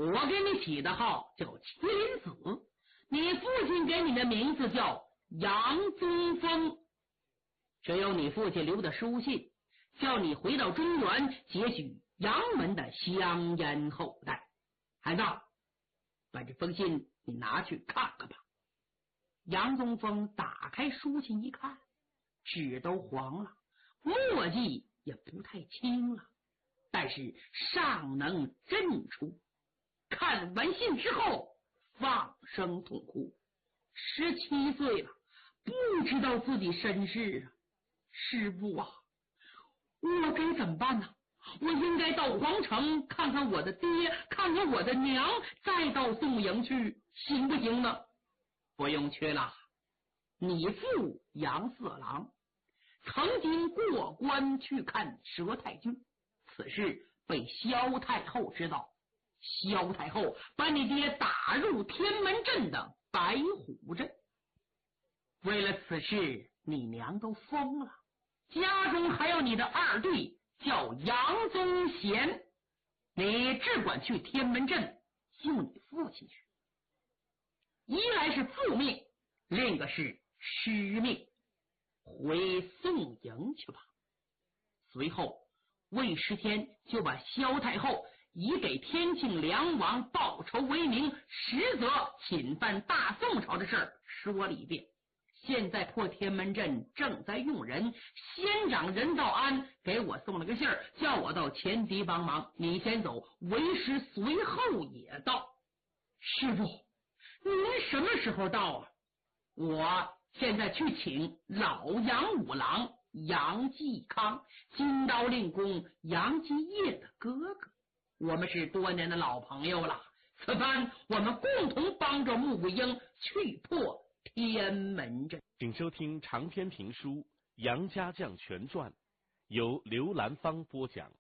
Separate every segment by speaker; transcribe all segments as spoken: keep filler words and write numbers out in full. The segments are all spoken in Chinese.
Speaker 1: 我给你起的号叫麒麟子，你父亲给你的名字叫杨宗峰。只有你父亲留的书信，叫你回到中原结许杨门的香烟后代。孩子，把这封信你拿去看看吧。杨宗峰打开书信一看，纸都黄了，墨迹也不太清了，但是尚能认出。看完信之后放声痛哭，十七岁了，不知道自己身世啊！师父啊，我该怎么办呢？我应该到皇城看看我的爹，看看我的娘，再到宋营去，行不行呢？不用去了，你父杨四郎曾经过关去看佘太君，此事被萧太后知道，萧太后把你爹打入天门镇的白虎镇。为了此事，你娘都疯了，家中还有你的二弟叫杨宗贤，你只管去天门镇救你父亲去。一来是父命，另一个是师命，回宋营去吧。随后魏时天就把萧太后以给天庆梁王报仇为名，实则侵犯大宋朝的事儿说了一遍。现在破天门阵正在用人，县长任道安给我送了个信儿，叫我到前敌帮忙，你先走，为师随后也到。师傅，您什么时候到啊？我现在去请老杨五郎杨继康，金刀令公杨继业的哥哥，我们是多年的老朋友了，此番我们共同帮着穆桂英去破天门阵。
Speaker 2: 请收听长篇评书《杨家将全传》，由刘兰芳播讲。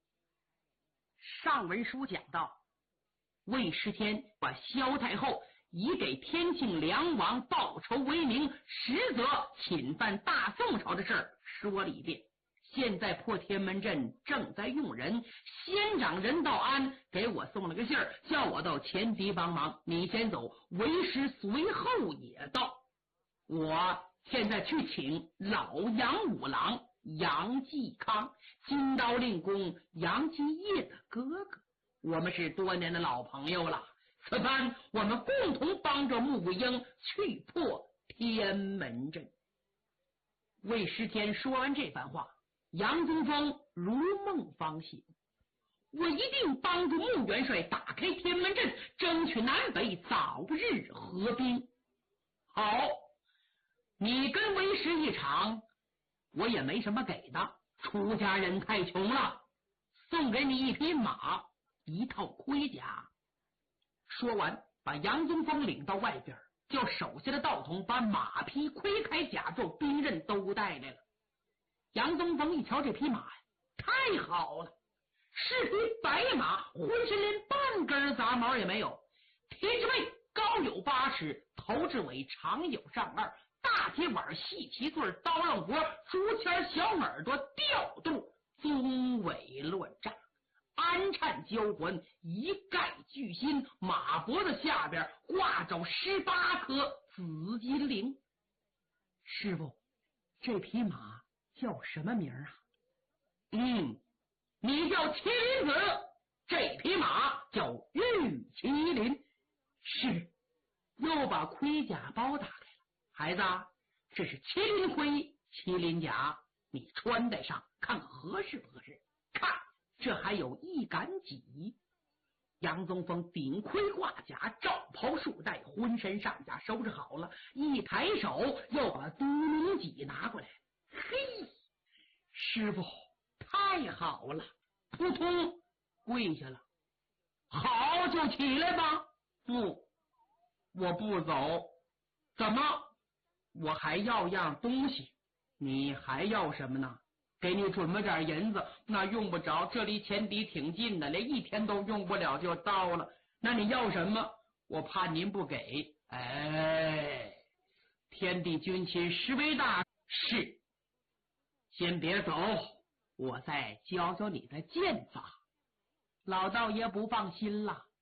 Speaker 1: 上文书讲到，魏时天把萧太后以给天庆梁王报仇为名，实则侵犯大宋朝的事儿说了一遍。现在破天门阵正在用人，县长任道安给我送了个信儿，叫我到前敌帮忙，你先走，为师随后也到。我现在去请老杨五郎杨继康，金刀令公杨继业的哥哥，我们是多年的老朋友了，此番我们共同帮着穆桂英去破天门阵。魏时天说完这番话，杨宗峰如梦方醒，我一定帮助穆元帅打开天门阵，争取南北早日合兵。好，你跟为师一场，我也没什么给的，出家人太穷了，送给你一匹马，一套盔甲。说完，把杨宗峰领到外边，叫手下的道童把马匹、盔铠甲胄、兵刃都带来了。杨宗峰一瞧这匹马呀，太好了，是匹白马，浑身连半根杂毛也没有，蹄子背高有八尺，头至尾长有丈二，大铁碗、细旗穗、刀浪脖、竹签、小耳朵、吊肚，棕尾乱炸，鞍颤交环，一概巨心，马脖子下边挂着十八颗紫金铃。师傅，这匹马叫什么名啊？嗯，你叫麒麟子，这匹马叫玉麒麟。是。又把盔甲包打开了，孩子，这是麒麟盔、麒麟甲，你穿戴上看看合适不合适？看，这还有一杆戟。杨宗峰顶盔挂甲，罩袍束带，浑身上下收拾好了，一抬手又把独龙戟拿过来。嘿，师傅，太好了！扑通跪下了。好，就起来吧。不，我不走。怎么？我还要样东西。你还要什么呢？给你准备点银子。那用不着，这离前敌挺近的，连一天都用不了就到了。那你要什么？我怕您不给。哎，天地君亲实为大事。先别走，我再教教你的剑法。老道爷不放心了，